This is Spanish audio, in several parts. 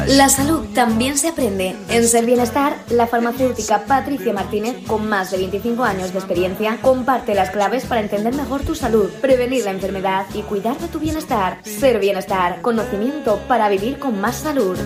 La salud también se aprende. En Ser Bienestar, la farmacéutica Patricia Martínez, con más de 25 años de experiencia, comparte las claves para entender mejor tu salud, prevenir la enfermedad y cuidar de tu bienestar. Ser Bienestar, conocimiento para vivir con más salud.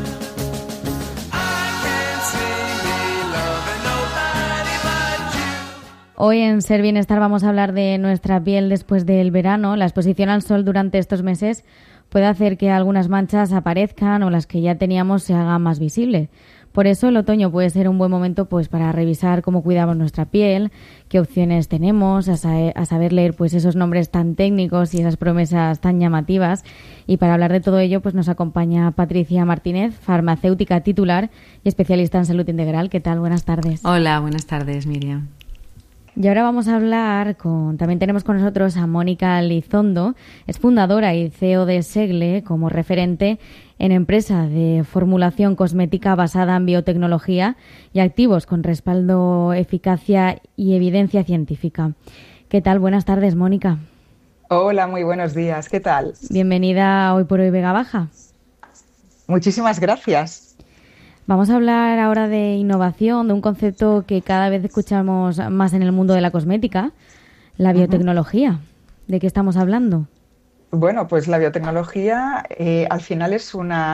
Hoy en Ser Bienestar vamos a hablar de nuestra piel después del verano. La exposición al sol durante estos meses puede hacer que algunas manchas aparezcan o las que ya teníamos se hagan más visibles. Por eso el otoño puede ser un buen momento pues para revisar cómo cuidamos nuestra piel, qué opciones tenemos, a saber leer pues esos nombres tan técnicos y esas promesas tan llamativas. Y para hablar de todo ello pues nos acompaña Patricia Martínez, farmacéutica titular y especialista en salud integral. ¿Qué tal? Buenas tardes. Hola, buenas tardes, Miriam. Y ahora vamos a hablar también tenemos con nosotros a Mónica Lizondo, es fundadora y CEO de Segle, como referente en empresa de formulación cosmética basada en biotecnología y activos con respaldo, eficacia y evidencia científica. ¿Qué tal? Buenas tardes, Mónica. Hola, muy buenos días. ¿Qué tal? Bienvenida a Hoy por Hoy Vega Baja. Muchísimas gracias. Vamos a hablar ahora de innovación, de un concepto que cada vez escuchamos más en el mundo de la cosmética, la biotecnología. ¿De qué estamos hablando? Bueno, pues la biotecnología al final es una